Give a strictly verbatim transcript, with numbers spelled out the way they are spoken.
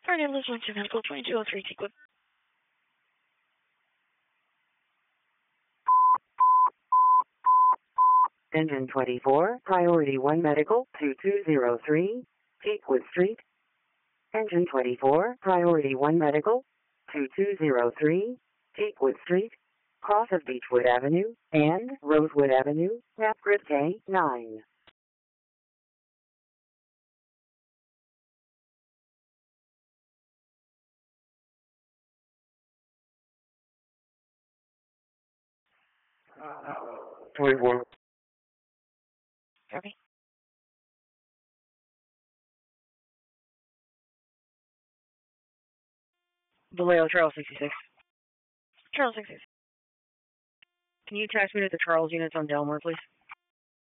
Sorry, Liz one two Medical twenty-two oh three Teakwood. Engine twenty-four, Priority one Medical, two two zero three, Teakwood Street. Engine twenty-four, Priority one Medical, two two zero three, Teakwood Street, cross of Beechwood Avenue, and Rosewood Avenue, map grid K nine. twenty-four. Copy. Vallejo, Charles sixty-six. Charles sixty-six. Can you attach me to the Charles units on Delmore, please?